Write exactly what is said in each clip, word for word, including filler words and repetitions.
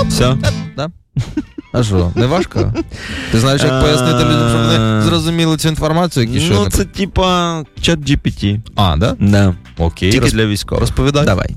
Все? Да. А що, не важко? Ти знаєш, як пояснити людям, щоб вони зрозуміли цю інформацію? Які ну, це типа чат джі пі ті. А, да? Да. Окей. Тільки Роз... для військових. Розповідай. Давай.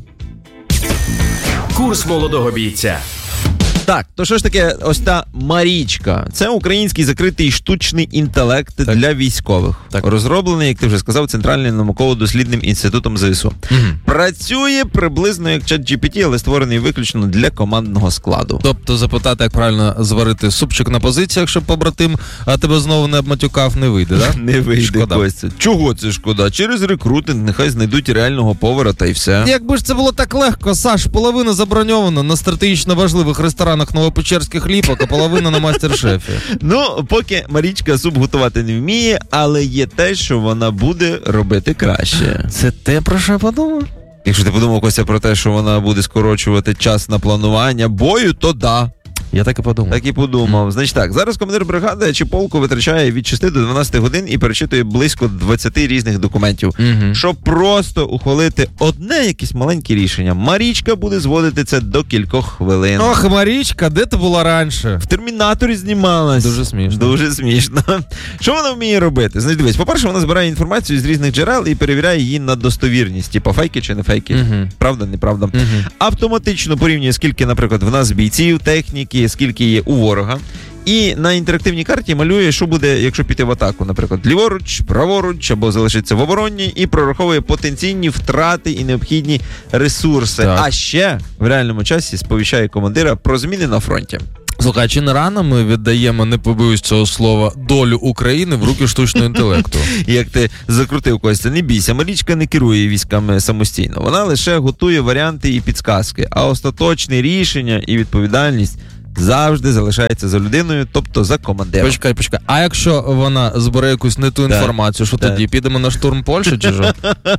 Курс молодого бійця. Так, то що ж таке ось та Марічка? Це український закритий штучний інтелект так. для військових. Так. Розроблений, як ти вже сказав, Центральним науково-дослідним інститутом ЗСУ. Угу. Працює приблизно як чат джі пі ті, але створений виключно для командного складу. Тобто запитати, як правильно зварити супчик на позиціях, щоб побратим, а тебе знову не обматюкав, не вийде, так? Не вийде, Костя. Чого це шкода? Через рекрутинг нехай знайдуть реального повара та й все. Якби ж це було так легко, Саш, половина заброньована на стратегічно важливих ресторанах новопечерських ліпок, а половина на мастер-шефі. Ну, поки Марічка суп готувати не вміє, але є те, що вона буде робити краще. Це те, про що я подумав? Якщо ти подумав, Костя, про те, що вона буде скорочувати час на планування бою, то да. Я так і подумав. Так і подумав. Mm. Значить так, зараз командир бригади чи полку витрачає від шести до дванадцяти годин і перечитує близько двадцять різних документів, mm-hmm. щоб просто ухвалити одне якесь маленьке рішення. Марічка буде зводити це до кількох хвилин. Ох, Марічка, де ти була раніше? В Термінаторі знімалась. Дуже смішно. Дуже смішно. Що вона вміє робити? Значить, дивись, по-перше, вона збирає інформацію з різних джерел і перевіряє її на достовірність. Типа фейки чи не фейки. Mm-hmm. Правда, неправда. Mm-hmm. Автоматично порівнює, скільки, наприклад, в нас бійців, техніки, скільки є у ворога. І на інтерактивній карті малює, що буде, якщо піти в атаку, наприклад, ліворуч, праворуч, або залишиться в обороні, і прораховує потенційні втрати і необхідні ресурси. Так. А ще в реальному часі сповіщає командира про зміни на фронті. Слухай, чи не рано ми віддаємо, не побоюсь цього слова, долю України в руки штучного інтелекту? Як ти закрутив, Костя, не бійся, Марічка не керує військами самостійно. Вона лише готує варіанти і підсказки, а остаточне рішення і відповідальність завжди залишається за людиною, тобто за командиром. Почекай, почекай. А якщо вона збере якусь не ту інформацію, що тоді? Підемо на штурм Польщі чи що?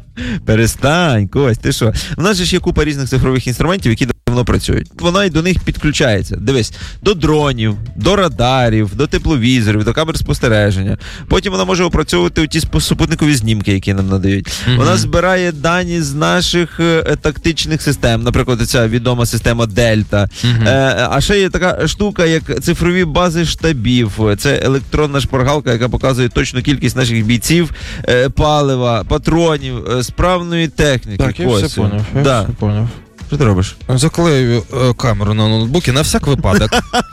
Перестань, Кость, ти що? У нас же ж є купа різних цифрових інструментів, які давно працюють. Вона й до них підключається. Дивись, до дронів, до радарів, до тепловізорів, до камер спостереження. Потім вона може опрацьовувати ті супутникові знімки, які нам надають. Mm-hmm. Вона збирає дані з наших е, тактичних систем, наприклад, ця відома система Дельта. Mm-hmm. Е, а ще є така штука, як цифрові бази штабів. Це електронна шпаргалка, яка показує точну кількість наших бійців, е, палива, патронів, е, справної техніки. Так, я Костя. все поняв, я да. все поняв. Що ти робиш? Заклею е, камеру на ноутбуці на всяк випадок.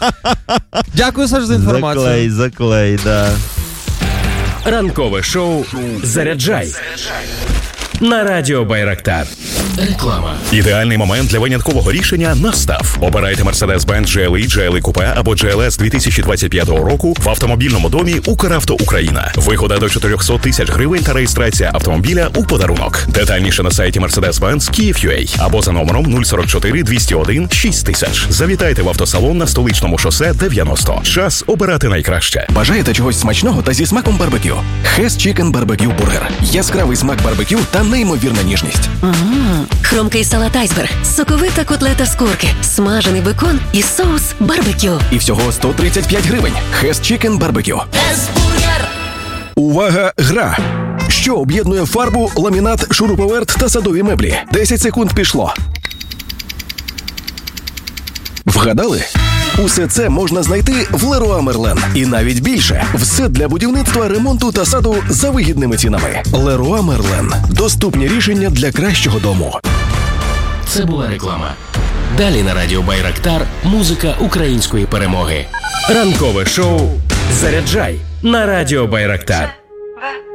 Дякую, Саш, за інформацію. Заклей, заклей, да. Ранкове шоу «Заряджай» на радіо Байрактар. Реклама. Ідеальний момент для виняткового рішення настав. Обирайте Mercedes-Benz джі ел і, джі ел і Coupe або джі ел ес дві тисячі двадцять п'ятого року в автомобільному домі «Укравто Україна». Вигода до чотириста тисяч гривень та реєстрація автомобіля у подарунок. Детальніше на сайті Mercedes-Benz Київ.ua або за номером нуль сорок чотири двісті один шість тисяч. Завітайте в автосалон на Столичному шосе дев'яносто. Час обирати найкраще. Бажаєте чогось смачного та зі смаком барбекю? Хес Чікен Барбекю Бургер. Яскравий смак барбекю та неймовірна ніжність. Ага. Хромкий салат айсберг, соковита котлета з курки, смажений бекон і соус барбекю. І всього сто тридцять п'ять гривень. Хес Чікен Барбекю. Хес-бургер! Увага, гра! Що об'єднує фарбу, ламінат, шуруповерт та садові меблі? десять секунд пішло. Вгадали? Усе це можна знайти в Леруа Мерлен. І навіть більше. Все для будівництва, ремонту та саду за вигідними цінами. Леруа Мерлен. Доступні рішення для кращого дому. Це була реклама. Далі на радіо Байрактар музика української перемоги. Ранкове шоу «Заряджай» на радіо Байрактар.